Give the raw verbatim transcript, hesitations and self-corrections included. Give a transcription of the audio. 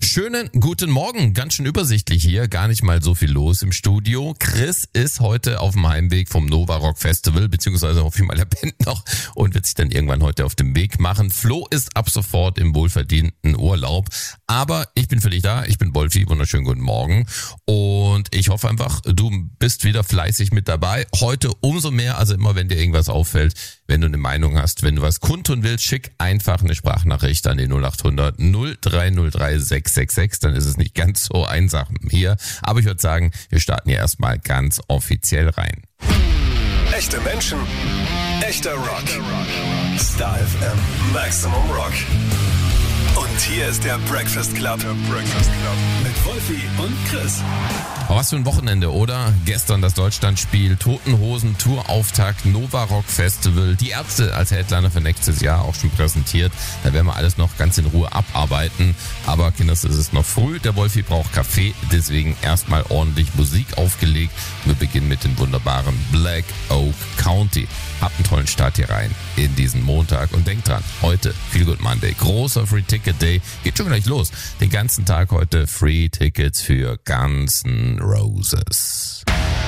Schönen guten Morgen, ganz schön übersichtlich hier, gar nicht mal so viel los im Studio. Chris ist heute auf dem Heimweg vom Nova Rock Festival, beziehungsweise hoffe ich mal, er pennt noch und wird sich dann irgendwann heute auf den Weg machen. Flo ist ab sofort im wohlverdienten Urlaub, aber ich bin für dich da, ich bin Wolfi, wunderschönen guten Morgen und ich hoffe einfach, du bist wieder fleißig mit dabei. Heute umso mehr, also immer wenn dir irgendwas auffällt, wenn du eine Meinung hast, wenn du was kundtun willst, schick einfach eine Sprachnachricht an die null acht hundert null drei null drei sechs sechs sechs, dann ist es nicht ganz so einsam hier. Aber ich würde sagen, wir starten hier erstmal ganz offiziell rein. Echte Menschen, echter Rock. Star F M, Maximum Rock. Und hier ist der Breakfast Club. Der Breakfast Club. Mit Wolfi und Chris. Aber was für ein Wochenende, oder? Gestern das Deutschlandspiel, Toten Hosen, Tourauftakt, Nova Rock Festival, die Ärzte als Headliner für nächstes Jahr auch schon präsentiert. Da werden wir alles noch ganz in Ruhe abarbeiten. Aber Kinders, es ist noch früh, der Wolfi braucht Kaffee, deswegen erstmal ordentlich Musik aufgelegt. Wir beginnen mit dem wunderbaren Black Oak County. Habt einen tollen Start hier rein in diesen Montag und denkt dran, heute Feel Good Monday, großer Free Ticket Day, geht schon gleich los. Den ganzen Tag heute Free Tickets für Guns N' Roses.